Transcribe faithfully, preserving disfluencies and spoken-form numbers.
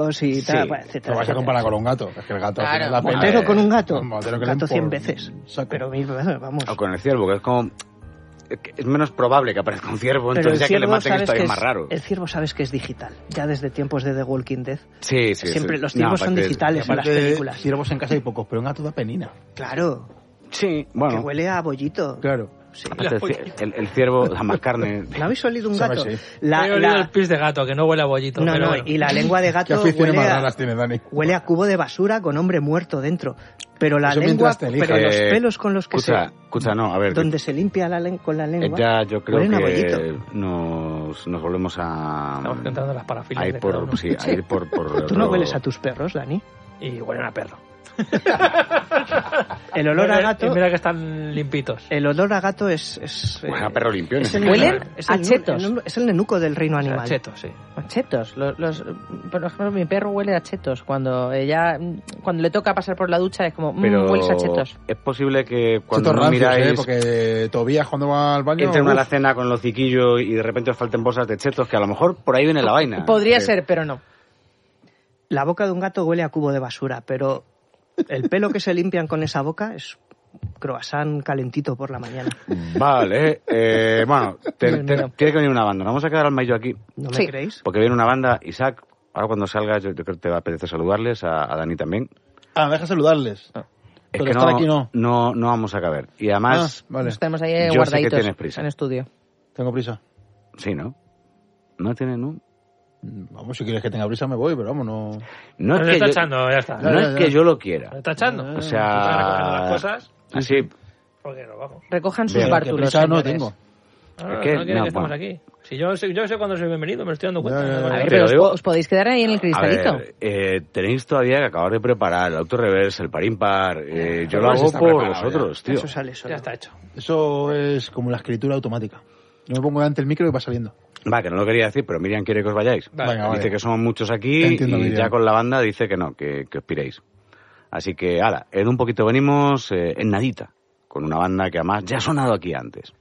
y tal, Sí. bueno, etcétera. Lo vas a comparar con un gato. Es que el gato Claro. tiene la pena. Motero con un gato. Un motero que Gato le cien por- veces. saco. Pero mil veces, vamos. O con el ciervo, que es como... Es menos probable que aparezca un ciervo, Pero entonces el ya que le ciervo maten sabes esto que es más es- raro. El ciervo sabes que es digital. Ya desde tiempos de The Walking Dead. Sí, sí. Siempre sí. los No, ciervos son aparte- digitales en las Aparte, películas. ciervos en casa hay pocos, pero un gato da penina. Claro. Sí, Que bueno. huele a bollito. Claro. Sí. Aparte, el, cier- el, el ciervo da más carne. ¿No habéis olido un Sabe, gato? sí. La, He olido la- el pis de gato, que no huele a bollito. No, pero no, bueno. y la lengua de ¿Qué gato aficiones huele más a, raras tiene Dani? huele a cubo de basura con hombre muerto dentro. Pero la Eso lengua, mientras te elijas. pero los Eh, pelos con los que Escucha, se... escucha, no, a ver. Donde se limpia la len- con la que- lengua. ya yo creo huelen a que bollito. nos, nos volvemos a... Estamos entrando en las a parafilias ir de cada por, uno. sí, a ir por, por ¿Tú no otro- hueles a tus perros, Dani? Y huelen a perro. El olor a Huelen- gato... Y mira que están limpitos. El olor a gato es... es Huele a eh, perro limpio. es el, ¿Huelen? es el a nu- chetos. el nu- es el nenuco del reino O sea, animal. chetos, sí. Chetos. Los, los, por ejemplo, mi perro huele a chetos. Cuando ella, cuando le toca pasar por la ducha es como, mmm, Pero hueles a chetos. es posible que cuando Chetos no rancios, miráis... ¿eh? Porque Tobías cuando va al baño... Entren a la uf, cena con los ciquillos y de repente os falten bolsas de chetos, que a lo mejor por ahí viene la vaina. Podría Sí. ser, pero no. La boca de un gato huele a cubo de basura, pero el pelo que se limpian con esa boca es croissant calentito por la mañana. Vale, eh, bueno, te- Dios te- mío. tiene que venir una banda. Nos vamos a quedar al mayo aquí, ¿No me Sí. creéis? porque viene una banda. Isaac, ahora cuando salgas, yo, yo creo que te va a apetecer saludarles, a, a Dani también. Ah, deja saludarles. Es Pero que estar no, aquí no. no, no vamos a caber. Y además, Ah, vale. Nos tenemos ahí Yo sé que guardaditos tienes prisa. en estudio. Tengo prisa. sí, ¿no? No tiene, no. Vamos, si quieres que tenga prisa me voy, pero vamos, no... No Nos es que está yo, echando, ya está. no Ya, es ya, que ya. yo lo Nos quiera. está echando. O Estamos recogiendo las sea, cosas así, porque nos vamos. Recojan sus Bien. Que bártulos, prisa no señores. tengo. No, no, Es que- no quieren no, que estemos bueno. aquí. Si yo, sé- yo sé cuándo soy bienvenido, me lo estoy dando cuenta. Ya, ya, ya. A ver, Pero pero os, digo- os podéis quedar ahí en el a cristalito. ver, eh, tenéis todavía que acabar de preparar el auto-reverse, el par-impar. Eh, yo Pero lo eso hago está por preparado vosotros, tío. Eso sale solo. Ya está hecho. Eso es como la escritura automática. Yo me pongo delante del micro y va saliendo. Va, que no lo quería decir, pero Miriam quiere que os vayáis. Vale. Venga, Dice vale. que somos muchos aquí Entiendo, y Miriam. ya con la banda dice que no, que, que os piréis. Así que, ala, en un poquito venimos, eh, en nadita, con una banda que además ya ha sonado aquí antes.